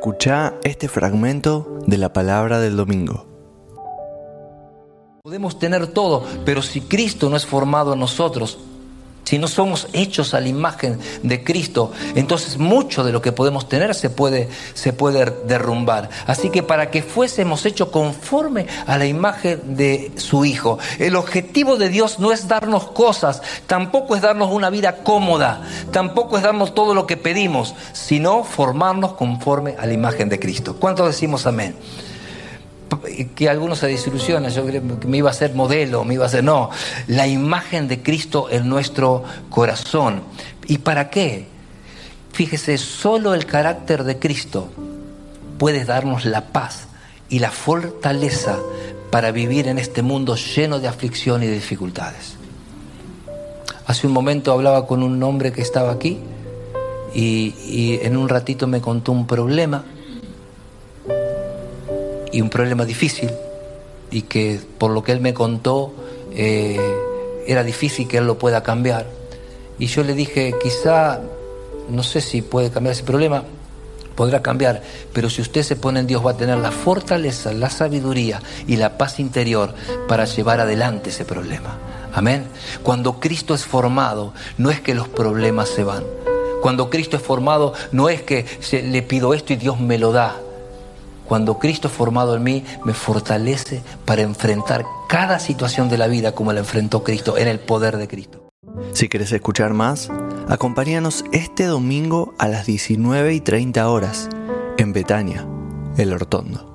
Escuchá este fragmento de la palabra del domingo. Podemos tener todo, pero si Cristo no es formado en nosotros, si no somos hechos a la imagen de Cristo, entonces mucho de lo que podemos tener se puede derrumbar. Así que para que fuésemos hechos conforme a la imagen de su Hijo, el objetivo de Dios no es darnos cosas, tampoco es darnos una vida cómoda, tampoco es darnos todo lo que pedimos, sino formarnos conforme a la imagen de Cristo. ¿Cuántos decimos amén? Que algunos se desilusionan, yo creo que me iba a ser modelo, no, la imagen de Cristo en nuestro corazón. ¿Y para qué? Fíjese, solo el carácter de Cristo puede darnos la paz y la fortaleza para vivir en este mundo lleno de aflicción y de dificultades. Hace un momento hablaba con un hombre que estaba aquí y en un ratito me contó un problema, y un problema difícil, y que por lo que él me contó era difícil que él lo pueda cambiar. Y yo le dije, quizá, no sé si puede cambiar ese problema, podrá cambiar, pero si usted se pone en Dios va a tener la fortaleza, la sabiduría y la paz interior para llevar adelante ese problema. Amén. Cuando Cristo es formado, no es que los problemas se van. Cuando Cristo es formado, no es que le pido esto y Dios me lo da. Cuando Cristo es formado en mí, me fortalece para enfrentar cada situación de la vida como la enfrentó Cristo, en el poder de Cristo. Si querés escuchar más, acompáñanos este domingo a las 19:30 horas en Betania, El Hortondo.